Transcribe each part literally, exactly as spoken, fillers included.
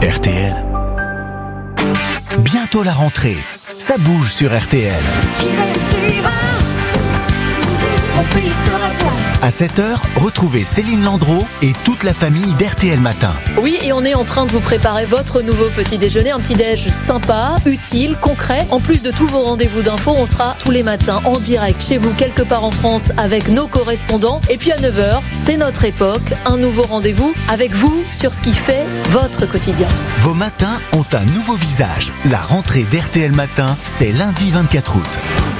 R T L. Bientôt la rentrée. Ça bouge sur R T L. À sept heures, retrouvez Céline Landreau et toute la famille d'R T L Matin. Oui, et on est en train de vous préparer votre nouveau petit déjeuner, un petit déj sympa, utile, concret. En plus de tous vos rendez-vous d'infos, on sera tous les matins en direct chez vous, quelque part en France, avec nos correspondants. Et puis à neuf heures, c'est notre époque, un nouveau rendez-vous avec vous sur ce qui fait votre quotidien. Vos matins ont un nouveau visage. La rentrée d'R T L Matin, c'est lundi vingt-quatre août.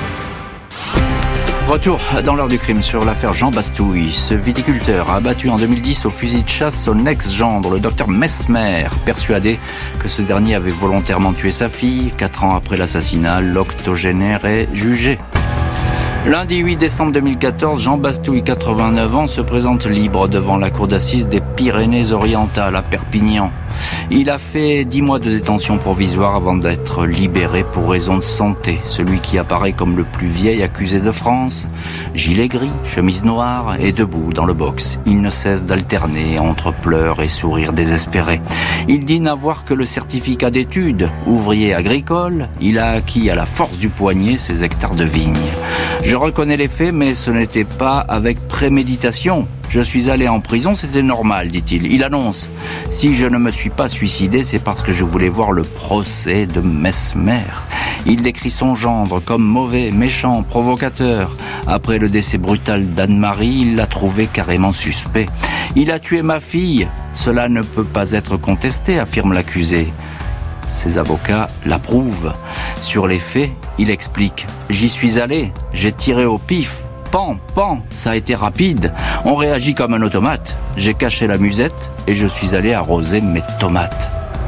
Retour dans l'heure du crime sur l'affaire Jean Bastouille. Ce viticulteur a abattu en deux mille dix au fusil de chasse son ex-gendre, le docteur Mesmer, persuadé que ce dernier avait volontairement tué sa fille. Quatre ans après l'assassinat, l'octogénaire est jugé. Lundi huit décembre deux mille quatorze, Jean Bastouille, quatre-vingt-neuf ans, se présente libre devant la cour d'assises des Pyrénées-Orientales à Perpignan. Il a fait dix mois de détention provisoire avant d'être libéré pour raison de santé. Celui qui apparaît comme le plus vieil accusé de France, gilet gris, chemise noire et debout dans le box. Il ne cesse d'alterner entre pleurs et sourires désespérés. Il dit n'avoir que le certificat d'études. Ouvrier agricole, il a acquis à la force du poignet ses hectares de vignes. Je reconnais les faits, mais ce n'était pas avec préméditation. Je suis allé en prison, c'était normal, dit-il. Il annonce, si je ne me suis pas suicidé, c'est parce que je voulais voir le procès de Mesmer. Il décrit son gendre comme mauvais, méchant, provocateur. Après le décès brutal d'Anne-Marie, il l'a trouvé carrément suspect. Il a tué ma fille. Cela ne peut pas être contesté, affirme l'accusé. Ses avocats l'approuvent. Sur les faits, il explique, j'y suis allé, j'ai tiré au pif. Pan, pan, ça a été rapide. On réagit comme un automate. J'ai caché la musette et je suis allé arroser mes tomates.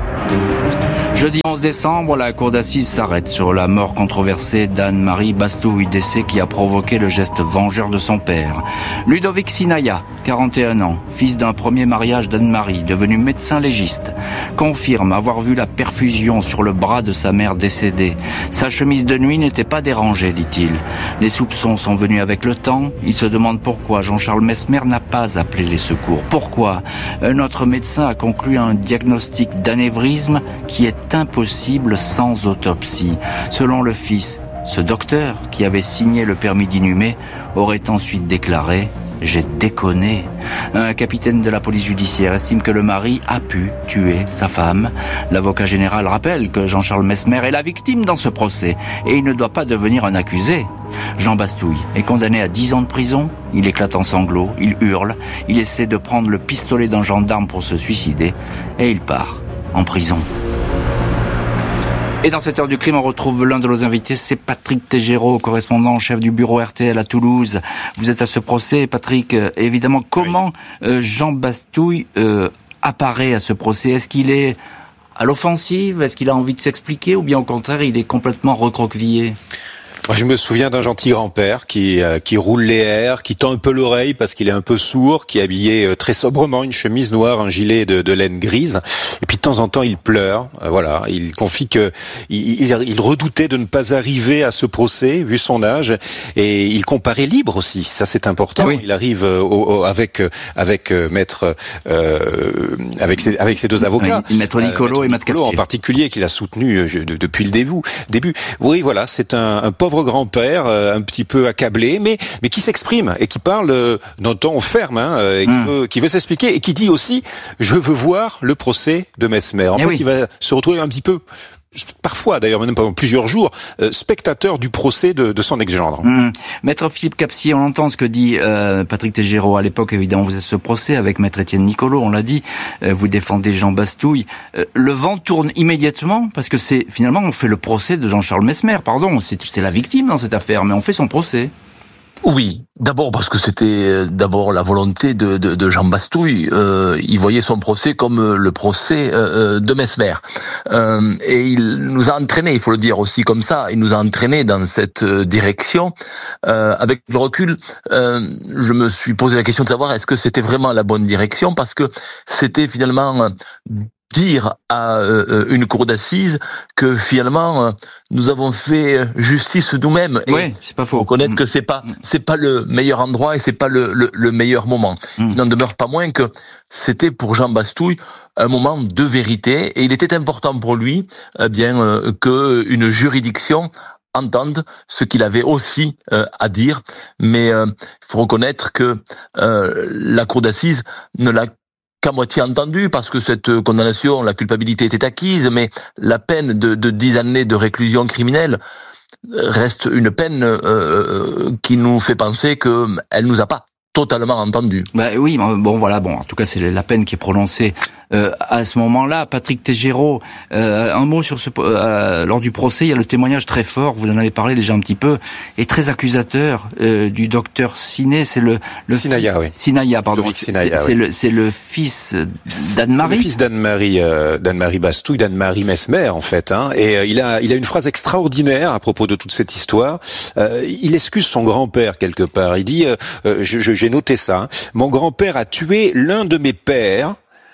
Jeudi onze décembre, la cour d'assises s'arrête sur la mort controversée d'Anne-Marie Bastouille, décès qui a provoqué le geste vengeur de son père. Ludovic Sinaya, quarante et un ans, fils d'un premier mariage d'Anne-Marie, devenu médecin légiste, confirme avoir vu la perfusion sur le bras de sa mère décédée. Sa chemise de nuit n'était pas dérangée, dit-il. Les soupçons sont venus avec le temps. Il se demande pourquoi Jean-Charles Mesmer n'a pas appelé les secours. Pourquoi un autre médecin a conclu un diagnostic d'anévrisme qui est impossible sans autopsie. Selon le fils, ce docteur, qui avait signé le permis d'inhumer, aurait ensuite déclaré « J'ai déconné ». Un capitaine de la police judiciaire estime que le mari a pu tuer sa femme. L'avocat général rappelle que Jean-Charles Mesmer est la victime dans ce procès et il ne doit pas devenir un accusé. Jean Bastouille est condamné à dix ans de prison. Il éclate en sanglots, il hurle, il essaie de prendre le pistolet d'un gendarme pour se suicider et il part en prison. Et dans cette heure du crime, on retrouve l'un de nos invités, c'est Patrick Tégéraud, correspondant chef du bureau R T L à Toulouse. Vous êtes à ce procès, Patrick. Évidemment, comment euh, Jean Bastouille euh, apparaît à ce procès? Est-ce qu'il est à l'offensive? Est-ce qu'il a envie de s'expliquer? Ou bien au contraire, il est complètement recroquevillé? Moi, je me souviens d'un gentil grand-père qui euh, qui roule les airs, qui tend un peu l'oreille parce qu'il est un peu sourd, qui est habillé euh, très sobrement, une chemise noire, un gilet de, de laine grise. Et puis de temps en temps, il pleure. Euh, voilà, il confie que il, il, il redoutait de ne pas arriver à ce procès vu son âge, et il comparait libre aussi. Ça, c'est important. Oui. Il arrive euh, au, au, avec euh, avec euh, maître euh, avec ses avec ses deux avocats, oui, maître Nicolo euh, maître et maître Capsier en particulier, qu'il a soutenu euh, de, depuis le début. Début. Oui, voilà, c'est un, un pauvre grand-père, euh, un petit peu accablé, mais mais qui s'exprime et qui parle euh, d'un ton ferme, hein, euh, et qui mmh. veut qui veut s'expliquer et qui dit aussi je veux voir le procès de Mesmer. En et fait, oui. il va se retrouver un petit peu, parfois d'ailleurs même pendant plusieurs jours, euh, spectateur du procès de, de son ex-gendre. Mmh. Maître Philippe Capsier, on entend ce que dit euh, Patrick Tégéraud. À l'époque, évidemment, vous êtes ce procès avec Maître Étienne Nicolo, on l'a dit, euh, vous défendez Jean Bastouille. Euh, le vent tourne immédiatement, parce que c'est finalement, on fait le procès de Jean-Charles Mesmer, pardon, c'est, c'est la victime dans cette affaire, mais on fait son procès. Oui, d'abord parce que c'était d'abord la volonté de, de, de Jean Bastouille. Euh, il voyait son procès comme le procès euh, de Mesmer. Euh, et il nous a entraînés, il faut le dire aussi comme ça, il nous a entraînés dans cette direction. Euh, avec le recul, euh, je me suis posé la question de savoir est-ce que c'était vraiment la bonne direction, parce que c'était finalement dire à euh, une cour d'assises que finalement euh, nous avons fait justice nous-mêmes. Et oui, c'est pas faux. Reconnaître mmh. que c'est pas c'est pas le meilleur endroit et c'est pas le le, le meilleur moment. Mmh. Il n'en demeure pas moins que c'était pour Jean Bastouille un moment de vérité et il était important pour lui eh bien euh, que une juridiction entende ce qu'il avait aussi euh, à dire, mais il euh, faut reconnaître que euh, la cour d'assises ne l'a qu'à moitié entendu, parce que cette condamnation, la culpabilité était acquise, mais la peine de, de dix années de réclusion criminelle reste une peine euh, qui nous fait penser qu'elle nous a pas totalement entendu. Bah oui, bon voilà, bon en tout cas c'est la peine qui est prononcée euh, à ce moment-là. Patrick Tégéraud, euh, un mot sur ce euh, lors du procès, il y a le témoignage très fort, vous en avez parlé déjà un petit peu, et très accusateur euh, du docteur Siné, c'est le, le Sinaya, fi- oui. Sinaya, pardon, Sinaya, c'est, oui. c'est le c'est le fils d'Anne-Marie. C'est le fils d'Anne-Marie euh, d'Anne-Marie Bastouille, d'Anne-Marie Mesmer en fait, hein. Et euh, il a il a une phrase extraordinaire à propos de toute cette histoire. Euh, il excuse son grand-père quelque part. Il dit euh, euh, je, je j'ai noté ça. Hein. Mon grand-père a tué l'un de mes pères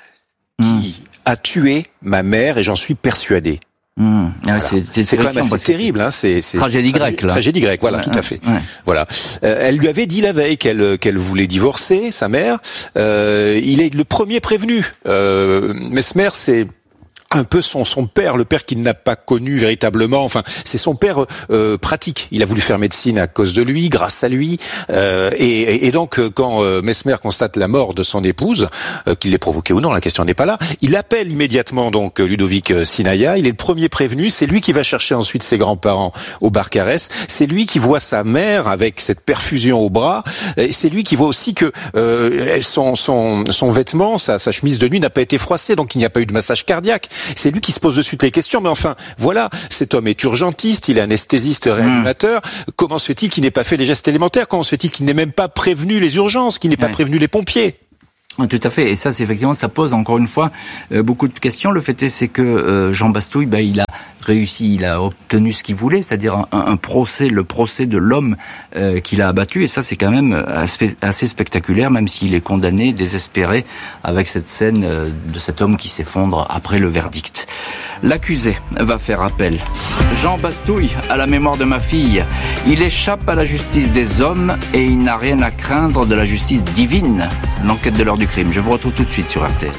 qui mmh. a tué ma mère et j'en suis persuadé. Mmh. Ah, voilà. c'est, c'est, c'est quand même assez terrible, hein. C'est, c'est tragédie grecque, là. Tragédie grecque, voilà, ouais, tout ouais, à fait. Ouais. Voilà. Euh, elle lui avait dit la veille qu'elle qu'elle voulait divorcer, sa mère. Euh, il est le premier prévenu. Euh, Mesmer, c'est un peu son son père, le père qu'il n'a pas connu véritablement. Enfin, c'est son père euh, pratique. Il a voulu faire médecine à cause de lui, grâce à lui. Euh, et, et donc, quand euh, Mesmer constate la mort de son épouse, euh, qu'il l'ait provoquée ou non, la question n'est pas là. Il appelle immédiatement donc Ludovic Sinaya. Il est le premier prévenu. C'est lui qui va chercher ensuite ses grands-parents au Barcarès. C'est lui qui voit sa mère avec cette perfusion au bras. Et c'est lui qui voit aussi que euh, son son son vêtement, sa, sa chemise de nuit n'a pas été froissée, donc il n'y a pas eu de massage cardiaque. C'est lui qui se pose de suite les questions, mais enfin, voilà, cet homme est urgentiste, il est anesthésiste, réanimateur. Mmh. Comment se fait-il qu'il n'ait pas fait les gestes élémentaires? Comment se fait-il qu'il n'ait même pas prévenu les urgences, qu'il n'ait pas ouais. prévenu les pompiers? Tout à fait, et ça, c'est effectivement, ça pose encore une fois euh, beaucoup de questions. Le fait est, c'est que euh, Jean Bastouille, bah, il a réussi, il a obtenu ce qu'il voulait, c'est-à-dire un, un procès, le procès de l'homme euh, qu'il a abattu, et ça, c'est quand même assez, assez spectaculaire, même s'il est condamné, désespéré, avec cette scène euh, de cet homme qui s'effondre après le verdict. L'accusé va faire appel. Jean Bastouille, à la mémoire de ma fille, il échappe à la justice des hommes et il n'a rien à craindre de la justice divine. L'enquête de l'heure du crime. Je vous retrouve tout de suite sur R T L.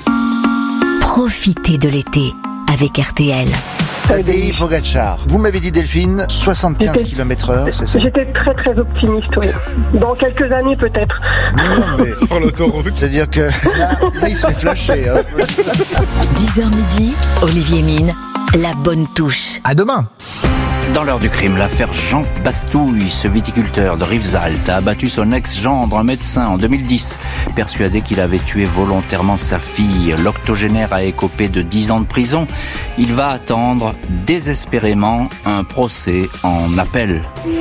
Profitez de l'été avec R T L. Tadej Pogacar. Vous m'avez dit, Delphine, soixante-quinze kilomètres heure, c'est ça? J'étais très très optimiste, oui. Dans quelques années peut-être. Non, mais... Sur l'autoroute. C'est-à-dire que là, là il se fait flasher. Hein. dix heures midi, Olivier Mine, la bonne touche. À demain. Dans l'heure du crime, l'affaire Jean Bastouille, ce viticulteur de Rivesaltes, a abattu son ex-gendre, un médecin, en deux mille dix, persuadé qu'il avait tué volontairement sa fille. L'octogénaire a écopé de dix ans de prison. Il va attendre désespérément un procès en appel.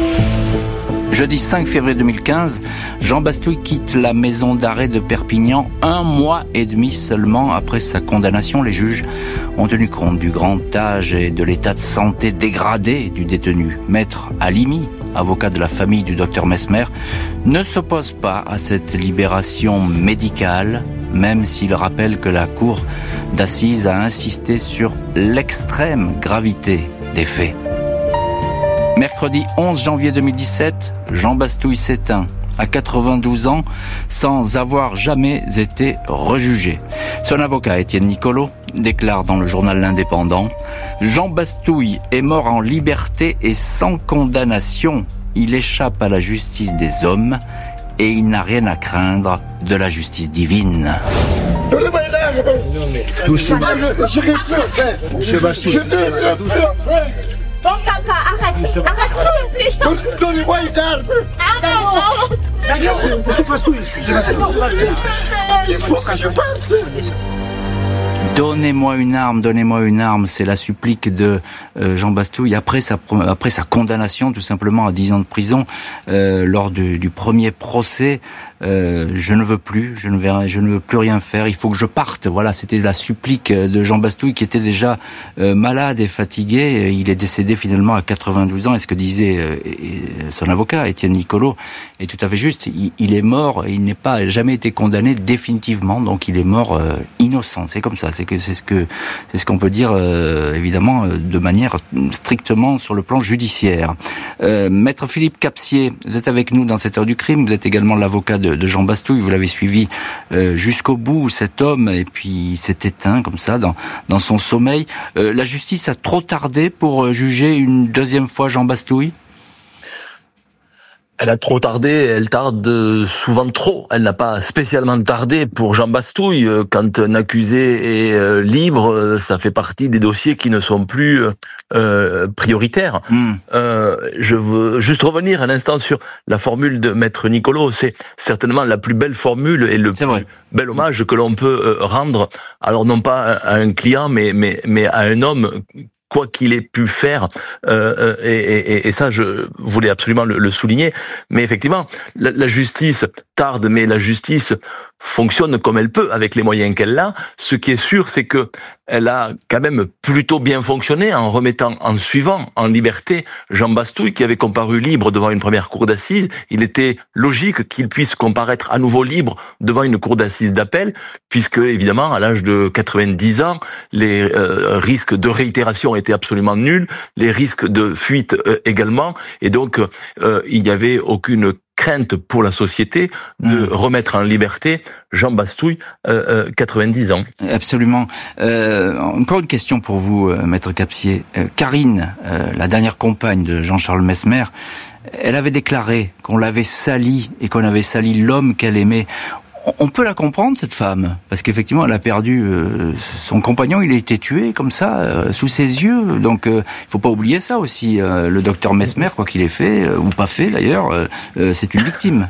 Jeudi cinq février deux mille quinze, Jean Bastouille quitte la maison d'arrêt de Perpignan un mois et demi seulement après sa condamnation. Les juges ont tenu compte du grand âge et de l'état de santé dégradé du détenu. Maître Halimi, avocat de la famille du docteur Mesmer, ne s'oppose pas à cette libération médicale, même s'il rappelle que la cour d'assises a insisté sur l'extrême gravité des faits. Mercredi onze janvier deux mille dix-sept, Jean Bastouille s'éteint à quatre-vingt-douze ans sans avoir jamais été rejugé. Son avocat, Étienne Nicolo, déclare dans le journal L'Indépendant « Jean Bastouille est mort en liberté et sans condamnation. Il échappe à la justice des hommes et il n'a rien à craindre de la justice divine. » Doucement. Monsieur Bastouille. Bon, papa, arrête, arrête, s'il te plaît, je t'en prie. Donnez-moi une arme. Arrête. Monsieur Bastouille, excusez-moi. Il faut que je parte. Donnez-moi une arme, donnez-moi une arme, c'est la supplique de euh, Jean Bastouille après sa après sa condamnation tout simplement à dix ans de prison euh, lors du, du premier procès euh, je ne veux plus, je ne vais, je ne veux plus rien faire, il faut que je parte. Voilà, c'était la supplique de Jean Bastouille qui était déjà euh, malade et fatigué. Il est décédé finalement à quatre-vingt-douze ans. Et ce que disait euh, son avocat, Étienne Nicolo, est tout à fait juste. Il, il est mort, il n'est pas jamais été condamné définitivement, donc il est mort euh, innocent. C'est comme ça. C'est que c'est ce que c'est ce qu'on peut dire euh, évidemment de manière strictement sur le plan judiciaire. Euh, Maître Philippe Capsier, vous êtes avec nous dans cette heure du crime. Vous êtes également l'avocat de, de Jean Bastouille. Vous l'avez suivi euh, jusqu'au bout, cet homme, et puis il s'est éteint comme ça dans dans son sommeil. Euh, la justice a trop tardé pour juger une deuxième fois Jean Bastouille? Elle a trop tardé, elle tarde souvent trop. Elle n'a pas spécialement tardé pour Jean Bastouille. Quand un accusé est libre, ça fait partie des dossiers qui ne sont plus euh, prioritaires. Mm. Euh, je veux juste revenir un instant sur la formule de Maître Nicolo. C'est certainement la plus belle formule et le plus vrai. bel hommage que l'on peut rendre, alors non pas à un client, mais, mais, mais à un homme, quoi qu'il ait pu faire, euh, et, et, et ça, je voulais absolument le, le souligner. Mais effectivement, la, la justice tarde, mais la justice fonctionne comme elle peut, avec les moyens qu'elle a. Ce qui est sûr, c'est que elle a quand même plutôt bien fonctionné en remettant, en suivant en liberté Jean Bastouille, qui avait comparu libre devant une première cour d'assises. Il était logique qu'il puisse comparaître à nouveau libre devant une cour d'assises d'appel, puisque évidemment, à l'âge de quatre-vingt-dix ans, les euh, risques de réitération étaient absolument nuls, les risques de fuite euh, également, et donc euh, il n'y avait aucune crainte pour la société de mmh. remettre en liberté Jean Bastouille, euh, euh, quatre-vingt-dix ans. Absolument. Euh, encore une question pour vous, euh, Maître Capsier. Euh, Karine, euh, la dernière compagne de Jean-Charles Messmer, elle avait déclaré qu'on l'avait sali et qu'on avait sali l'homme qu'elle aimait. On peut la comprendre, cette femme, parce qu'effectivement, elle a perdu euh, son compagnon, il a été tué comme ça, euh, sous ses yeux. Donc, il euh, faut pas oublier ça aussi. Euh, le docteur Messmer, quoi qu'il ait fait, euh, ou pas fait d'ailleurs, euh, euh, c'est une victime.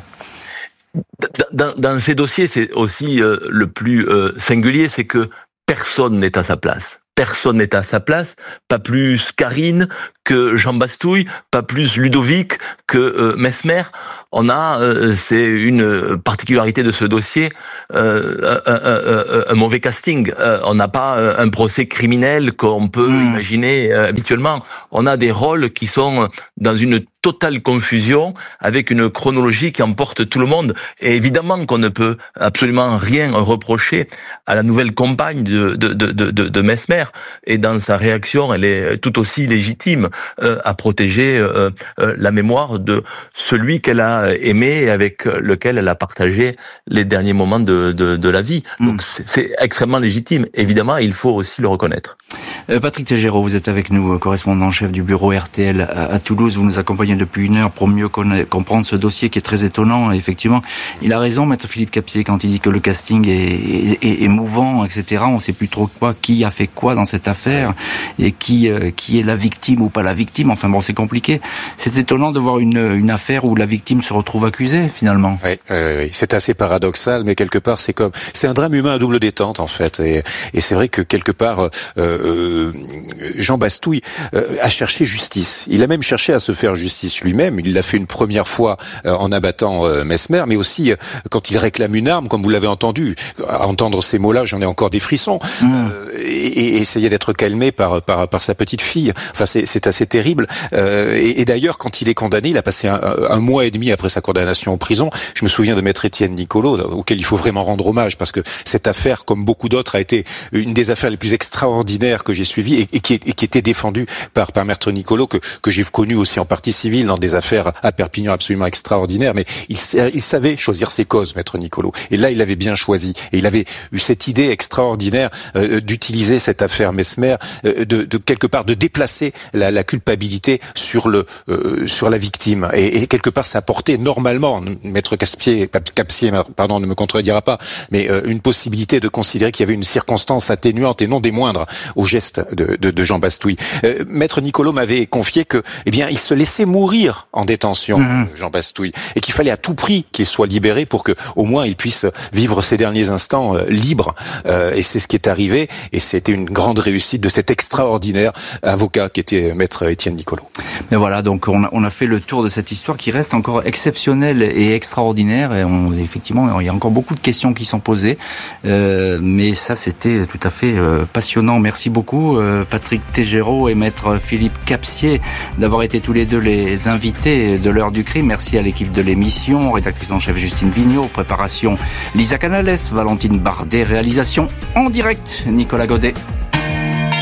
Dans, dans ces dossiers, c'est aussi euh, le plus euh, singulier, c'est que personne n'est à sa place. Personne n'est à sa place, pas plus Karine que Jean Bastouille, pas plus Ludovic que euh, Messmer. On a, euh, c'est une particularité de ce dossier, euh, un, un, un, un mauvais casting. Euh, on n'a pas un procès criminel qu'on peut mmh. imaginer euh, habituellement. On a des rôles qui sont dans une totale confusion, avec une chronologie qui emporte tout le monde. Et évidemment qu'on ne peut absolument rien reprocher à la nouvelle compagne de, de, de, de, de Messmer. Et dans sa réaction, elle est tout aussi légitime euh, à protéger euh, euh, la mémoire de celui qu'elle a aimé et avec lequel elle a partagé les derniers moments de, de, de la vie. Mmh. Donc c'est, c'est extrêmement légitime. Évidemment, il faut aussi le reconnaître. Euh, Patrick Tegero, vous êtes avec nous, correspondant en chef du bureau R T L à, à Toulouse. Vous nous accompagnez depuis une heure pour mieux comprendre ce dossier qui est très étonnant. Et effectivement, il a raison, Maître Philippe Capsier, quand il dit que le casting est, est, est mouvant, et cetera. On ne sait plus trop quoi, qui a fait quoi dans cette affaire et qui euh, qui est la victime ou pas la victime. Enfin bon, c'est compliqué. C'est étonnant de voir une, une affaire où la victime se retrouve accusée, finalement. Oui, euh, c'est assez paradoxal, mais quelque part, c'est comme c'est un drame humain à double détente, en fait. Et, et c'est vrai que quelque part, euh, euh, Jean Bastouille euh, a cherché justice. Il a même cherché à se faire justice lui-même. Il l'a fait une première fois euh, en abattant euh, Messmer, mais aussi euh, quand il réclame une arme, comme vous l'avez entendu. À entendre ces mots-là, j'en ai encore des frissons. Mmh. Euh, et, et essayer d'être calmé par, par, par sa petite fille. Enfin, c'est, c'est assez terrible. Euh, et, et d'ailleurs, quand il est condamné, il a passé un, un mois et demi après sa condamnation en prison. Je me souviens de Maître Étienne Nicolo, auquel il faut vraiment rendre hommage, parce que cette affaire, comme beaucoup d'autres, a été une des affaires les plus extraordinaires que j'ai suivies et, et, qui, et qui était défendue par, par Maître Nicolo, que, que j'ai connu aussi en partie civile dans des affaires à Perpignan absolument extraordinaires. Mais il, il savait choisir ses causes, Maître Nicolo. Et là, il avait bien choisi. Et il avait eu cette idée extraordinaire euh, d'utiliser cette affaire Messmer, euh, de, de quelque part de déplacer la, la culpabilité sur le euh, sur la victime. Et, et quelque part, ça apportait normalement, Maître Capsier, Capsier, pardon, ne me contredira pas, mais euh, une possibilité de considérer qu'il y avait une circonstance atténuante et non des moindres au geste geste de, de, de Jean Bastouille. Euh, Maître Nicolo m'avait confié que, eh bien, il se laissait mourir en détention, mmh. Jean Bastouille, et qu'il fallait à tout prix qu'il soit libéré pour que, au moins, il puisse vivre ses derniers instants euh, libres. Euh, et c'est ce qui est arrivé, et c'était une grande réussite de cet extraordinaire avocat qui était Maître Étienne Nicolo. Mais voilà, donc on a, on a fait le tour de cette histoire qui reste encore exceptionnelle et extraordinaire. Et on, effectivement, il y a encore beaucoup de questions qui sont posées, euh, mais ça, c'était tout à fait euh, passionnant. Merci beaucoup, euh, Patrick Tégéraud et Maître Philippe Capsier, d'avoir été tous les deux les invités de l'heure du crime. Merci à l'équipe de l'émission, rédactrice en chef Justine Vignot, préparation Lisa Canales, Valentine Bardet, réalisation en direct Nicolas Godet.